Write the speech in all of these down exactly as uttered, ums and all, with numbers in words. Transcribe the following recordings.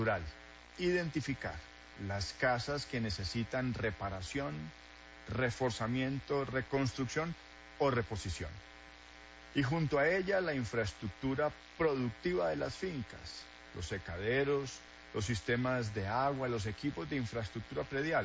Rural. Identificar las casas que necesitan reparación, reforzamiento, reconstrucción o reposición. Y junto a ella la infraestructura productiva de las fincas, los secaderos, los sistemas de agua, los equipos de infraestructura predial.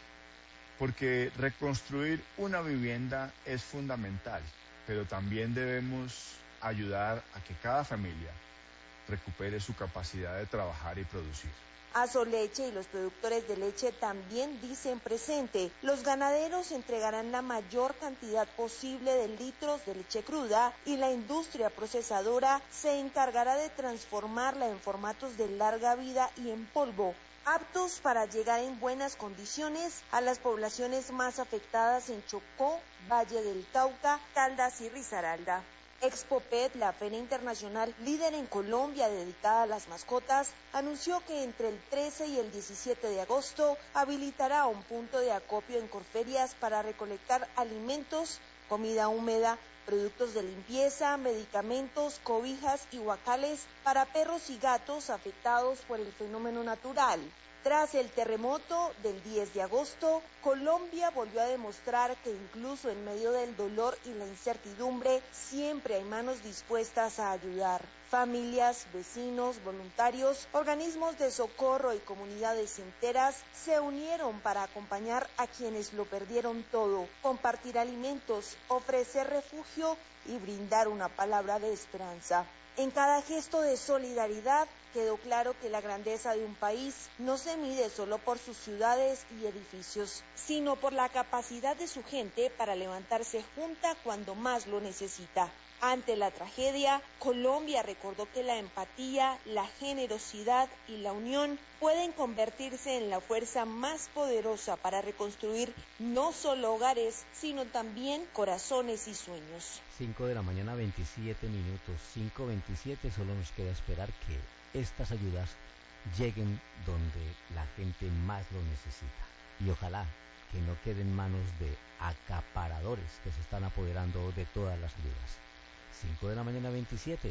Porque reconstruir una vivienda es fundamental, pero también debemos ayudar a que cada familia recupere su capacidad de trabajar y producir. Asoleche y los productores de leche también dicen presente. Los ganaderos entregarán la mayor cantidad posible de litros de leche cruda y la industria procesadora se encargará de transformarla en formatos de larga vida y en polvo, aptos para llegar en buenas condiciones a las poblaciones más afectadas en Chocó, Valle del Cauca, Caldas y Risaralda. Expopet, la feria internacional líder en Colombia dedicada a las mascotas, anunció que entre el trece y el diecisiete de agosto habilitará un punto de acopio en Corferias para recolectar alimentos, comida húmeda, productos de limpieza, medicamentos, cobijas y guacales para perros y gatos afectados por el fenómeno natural. Tras el terremoto del diez de agosto, Colombia volvió a demostrar que incluso en medio del dolor y la incertidumbre, siempre hay manos dispuestas a ayudar. Familias, vecinos, voluntarios, organismos de socorro y comunidades enteras se unieron para acompañar a quienes lo perdieron todo, compartir alimentos, ofrecer refugio y brindar una palabra de esperanza. En cada gesto de solidaridad quedó claro que la grandeza de un país no se mide solo por sus ciudades y edificios, sino por la capacidad de su gente para levantarse junta cuando más lo necesita. Ante la tragedia, Colombia recordó que la empatía, la generosidad y la unión pueden convertirse en la fuerza más poderosa para reconstruir no solo hogares, sino también corazones y sueños. cinco de la mañana, veintisiete minutos, cinco veintisiete, solo nos queda esperar que estas ayudas lleguen donde la gente más lo necesita. Y ojalá que no queden en manos de acaparadores que se están apoderando de todas las ayudas. cinco de la mañana, veintisiete.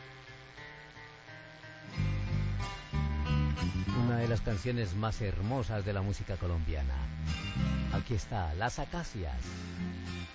Una de las canciones más hermosas de la música colombiana. Aquí está, Las Acacias.